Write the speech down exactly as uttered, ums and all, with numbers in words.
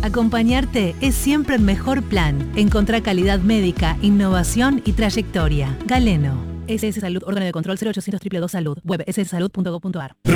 Acompañarte es siempre el mejor plan. Encontrá calidad médica, innovación y trayectoria. Galeno. S S Salud, órgano de control cero ochocientos dos dos dos Salud. Web s s salud punto gov punto ar.